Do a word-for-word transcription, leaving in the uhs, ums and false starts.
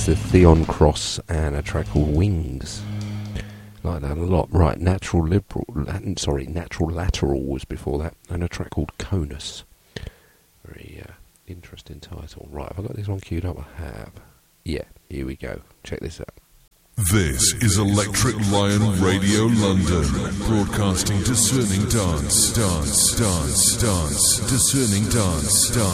is the Theon Cross and a track called Wings. Like that a lot. Right, Natural Liberal, Latin, sorry, Natural Lateral was before that, and a track called Conus. Very uh, interesting title. Right, have I got this one queued up? I have. Yeah, here we go. Check this out. This is Electric Lion Radio London, broadcasting discerning dance, dance, dance, dance, discerning dance, dance.